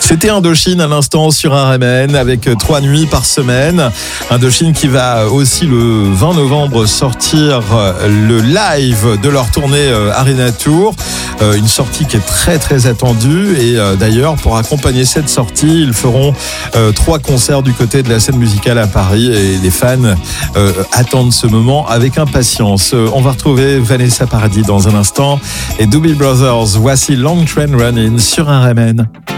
C'était Indochine à l'instant sur RMN avec 3 nuits par semaine. Indochine qui va aussi le 20 novembre sortir le live de leur tournée Arena Tour. Une sortie qui est très très attendue et d'ailleurs pour accompagner cette sortie ils feront 3 concerts du côté de la scène musicale à Paris et les fans attendent ce moment avec impatience. On va retrouver Vanessa Paradis dans un instant et Doobie Brothers. Voici Long Train Running sur RMN.